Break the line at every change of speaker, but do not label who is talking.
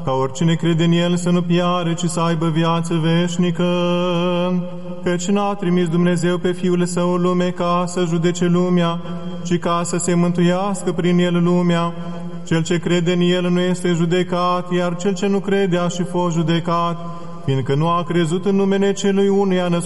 ca oricine crede în El să nu piare, ci să aibă viață veșnică. Căci n-a trimis Dumnezeu pe Fiul Său în lume ca să judece lumea, ci ca să se mântuiască prin El lumea. Cel ce crede în El nu este judecat, iar cel ce nu crede a și fost judecat, fiindcă nu a crezut în numele Celui Unuia născut